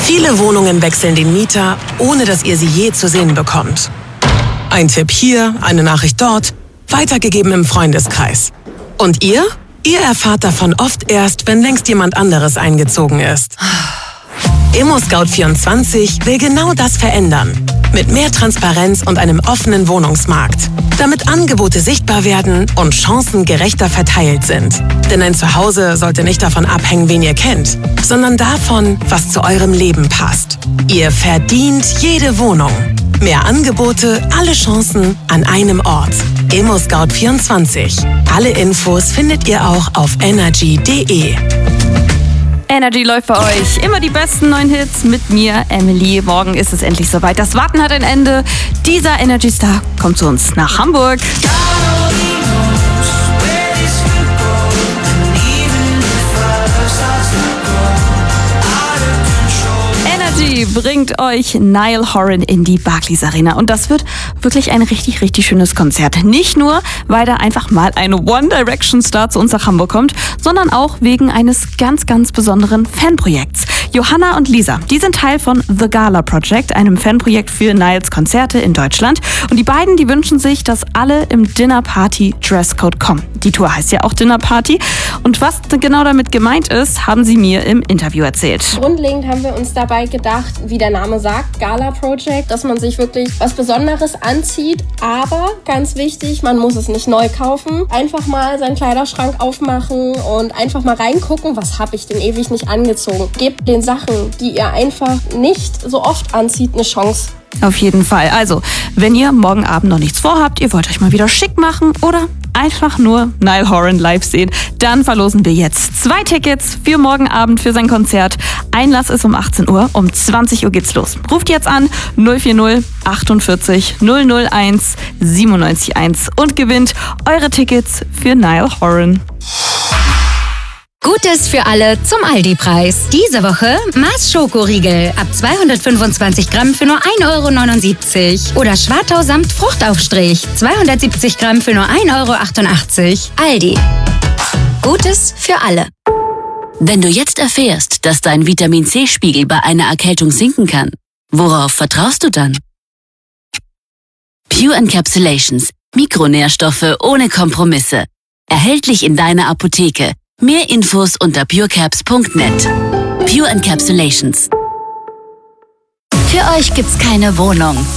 Viele Wohnungen wechseln den Mieter, ohne dass ihr sie je zu sehen bekommt. Ein Tipp hier, eine Nachricht dort, weitergegeben im Freundeskreis. Und ihr? Ihr erfahrt davon oft erst, wenn längst jemand anderes eingezogen ist. ImmoScout24 will genau das verändern. Mit mehr Transparenz und einem offenen Wohnungsmarkt. Damit Angebote sichtbar werden und Chancen gerechter verteilt sind. Denn ein Zuhause sollte nicht davon abhängen, wen ihr kennt, sondern davon, was zu eurem Leben passt. Ihr verdient jede Wohnung. Mehr Angebote, alle Chancen an einem Ort. ImmoScout24. Alle Infos findet ihr auch auf energy.de. Energy läuft bei euch. Immer die besten neuen Hits mit mir, Emily. Morgen ist es endlich soweit. Das Warten hat ein Ende. Dieser Energy Star kommt zu uns nach Hamburg. Energy bringt euch Niall Horan in die Barclays Arena. Und das wird wirklich ein richtig, richtig schönes Konzert. Nicht nur, weil da einfach mal ein One Direction Star zu uns nach Hamburg kommt, sondern auch wegen eines ganz, ganz besonderen Fanprojekts. Johanna und Lisa, die sind Teil von The Gala Project, einem Fanprojekt für Nialls Konzerte in Deutschland. Und die beiden, die wünschen sich, dass alle im Dinner Party Dresscode kommen. Die Tour heißt ja auch Dinner Party. Und was genau damit gemeint ist, haben sie mir im Interview erzählt. Grundlegend haben wir uns dabei gedacht, wie der Name sagt, Gala Project, dass man sich wirklich was Besonderes anzieht. Aber ganz wichtig, man muss es nicht neu kaufen. Einfach mal seinen Kleiderschrank aufmachen und einfach mal reingucken, was habe ich denn ewig nicht angezogen. Gebt den Sachen, die ihr einfach nicht so oft anzieht, eine Chance. Auf jeden Fall. Also, wenn ihr morgen Abend noch nichts vorhabt, ihr wollt euch mal wieder schick machen oder einfach nur Niall Horan live sehen, dann verlosen wir jetzt 2 Tickets für morgen Abend für sein Konzert. Einlass ist um 18 Uhr, um 20 Uhr geht's los. Ruft jetzt an 040 48 001 97 1 und gewinnt eure Tickets für Niall Horan. Gutes für alle zum Aldi-Preis. Diese Woche Mars Schokoriegel ab 225 Gramm für nur 1,79 € oder Schwartau Samt Fruchtaufstrich 270 Gramm für nur 1,88 €. Aldi. Gutes für alle. Wenn du jetzt erfährst, dass dein Vitamin-C-Spiegel bei einer Erkältung sinken kann, worauf vertraust du dann? Pure Encapsulations. Mikronährstoffe ohne Kompromisse. Erhältlich in deiner Apotheke. Mehr Infos unter purecaps.net. Pure Encapsulations. Für euch gibt's keine Wohnung,